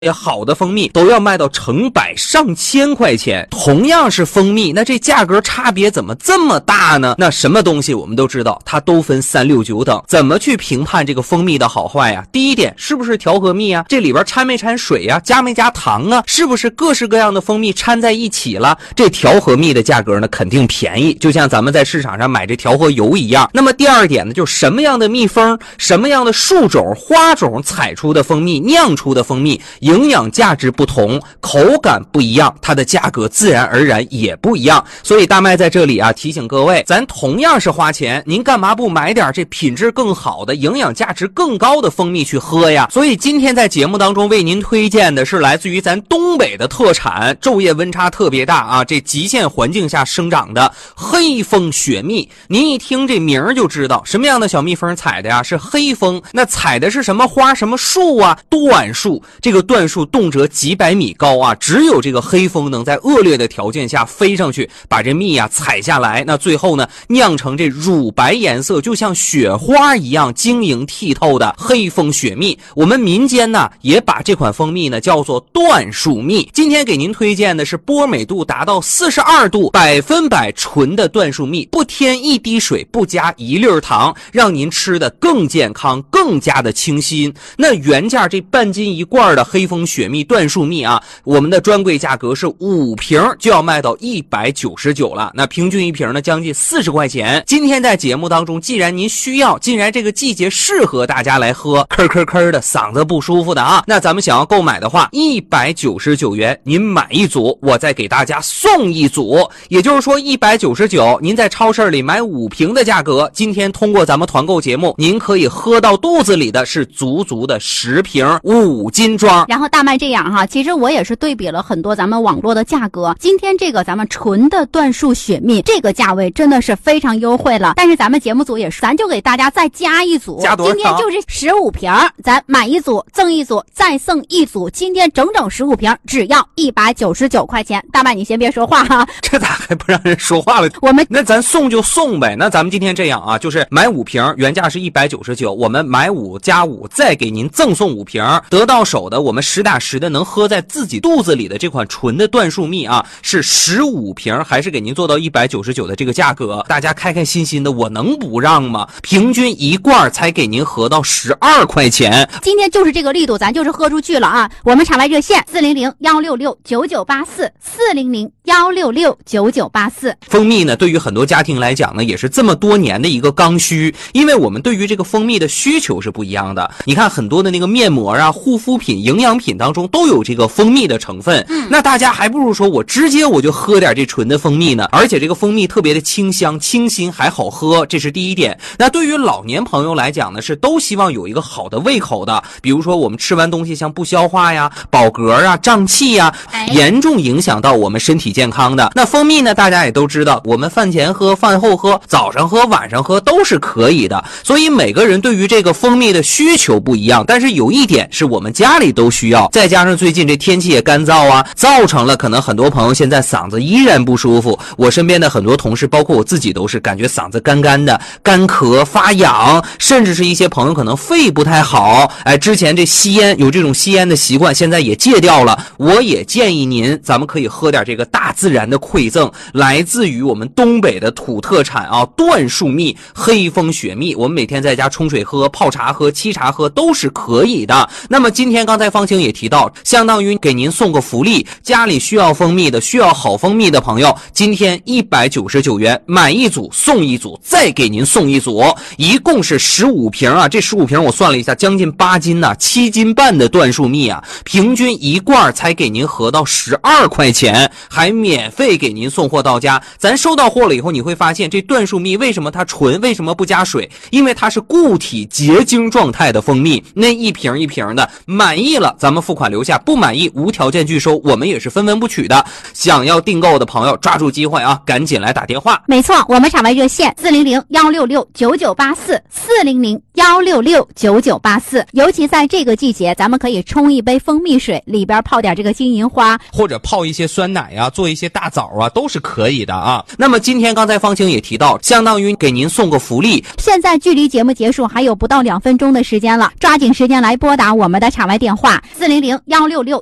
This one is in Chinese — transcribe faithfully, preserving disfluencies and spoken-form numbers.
好的蜂蜜都要卖到成百上千块钱。同样是蜂蜜，那这价格差别怎么这么大呢？那什么东西我们都知道，它都分三六九等。怎么去评判这个蜂蜜的好坏呀？第一点，是不是调和蜜啊？这里边掺没掺水呀？加没加糖啊？是不是各式各样的蜂蜜掺在一起了？这调和蜜的价格呢，肯定便宜，就像咱们在市场上买这调和油一样。那么第二点呢，就是什么样的蜜蜂、什么样的树种、花种采出的蜂蜜、酿出的蜂蜜，营养价值不同，口感不一样，它的价格自然而然也不一样。所以大麦在这里啊提醒各位，咱同样是花钱，您干嘛不买点这品质更好的、营养价值更高的蜂蜜去喝呀？所以今天在节目当中为您推荐的是来自于咱东北的特产，昼夜温差特别大啊，这极限环境下生长的黑蜂雪蜜。您一听这名儿就知道什么样的小蜜蜂采的呀？是黑蜂。那采的是什么花、什么树啊？椴树。这个椴树动辄几百米高啊，只有这个黑蜂能在恶劣的条件下飞上去，把这蜜啊采下来。那最后呢，酿成这乳白颜色，就像雪花一样晶莹剔透的黑蜂雪蜜。我们民间呢也把这款蜂蜜呢叫做椴树蜜。今天给您推荐的是波美度达到四十二度，百分百纯的椴树蜜，不添一滴水，不加一粒糖，让您吃的更健康，更加的清新。那原价这半斤一罐的黑蜂雪蜜椴树蜜啊，我们的专柜价格是五瓶就要卖到一百九十九了，那平均一瓶呢将近四十块钱。今天在节目当中，既然您需要，既然这个季节适合大家来喝，咳咳咳的嗓子不舒服的啊，那咱们想要购买的话，一百九十九元您买一组，我再给大家送一组，也就是说一百九十九，您在超市里买五瓶的价格，今天通过咱们团购节目，您可以喝到肚子里的是足足的十瓶五斤装。 然后大麦这样哈，其实我也是对比了很多咱们网络的价格，今天这个咱们纯的椴树雪蜜这个价位真的是非常优惠了，但是咱们节目组也是，咱就给大家再加一组， 加多少？ 今天就是十五瓶，咱买一组赠一组再送一组，今天整整十五瓶，只要一百九十九块钱。大麦你先别说话哈， 这咋还不让人说话了？ 我们那咱送就送呗。那咱们今天这样啊，就是买五瓶，原价是一百九十九，我们买五加五再给您赠送五瓶，得到手的我们实打实的能喝在自己肚子里的这款纯的椴树蜜啊，是十五瓶，还是给您做到一百九十九的这个价格，大家开开心心的，我能不让吗？平均一罐才给您合到十二块钱。 今天就是这个力度，咱就是喝出去了啊！我们场外热线四零零幺六六九九八四四零零幺六六九九八四。 蜂蜜呢，对于很多家庭来讲呢，也是这么多年的一个刚需，因为我们对于这个蜂蜜的需求是不一样的。你看很多的那个面膜啊、护肤品、营养品当中都有这个蜂蜜的成分，嗯，那大家还不如说我直接我就喝点这纯的蜂蜜呢，而且这个蜂蜜特别的清香、清新，还好喝，这是第一点。那对于老年朋友来讲呢，是都希望有一个好的胃口的，比如说我们吃完东西像不消化呀、饱嗝啊、胀气呀，严重影响到我们身体健康的。那蜂蜜呢，大家也都知道，我们饭前喝、饭后喝、早上喝、晚上喝都是可以的，所以每个人对于这个蜂蜜的需求不一样，但是有一点是我们家里都需要，再加上最近这天气也干燥啊，造成了可能很多朋友现在嗓子依然不舒服。我身边的很多同事，包括我自己，都是感觉嗓子干干的、干咳、发痒，甚至是一些朋友可能肺不太好，哎，之前这吸烟有这种吸烟的习惯，现在也戒掉了。我也建议您，咱们可以喝点这个大自然的馈赠，来自于我们东北的土特产啊，椴树蜜、黑蜂雪蜜，我们每天在家冲水喝、泡茶喝、沏茶喝都是可以的。那么今天刚才方青也提到，相当于给您送个福利，家里需要蜂蜜的、需要好蜂蜜的朋友，今天一百九十九元买一组送一组，再给您送一组，一共是十五瓶啊！这十五瓶我算了一下，将近八斤呐、啊，七斤半的椴树蜜啊，平均一罐才给您合到十二块钱，还免费给您送货到家。咱收到货了以后，你会发现这椴树蜜为什么它纯，为什么不加水？因为它是固体结晶状态的蜂蜜，那一瓶一瓶的，满意了咱们付款留下，不满意无条件拒收，我们也是分文不取的。想要订购的朋友抓住机会啊，赶紧来打电话。 没错，我们场外热线四零零幺六六九九八四四零零幺六六九九八四。尤其在这个季节，咱们可以冲一杯蜂蜜水，里边泡点这个金银花， 或者泡一些酸奶啊，做一些大枣啊，都是可以的啊。那么今天刚才方青也提到，相当于给您送个福利， 现在距离节目结束还有不到两分钟的时间了，抓紧时间来拨打我们的场外电话四零零幺六六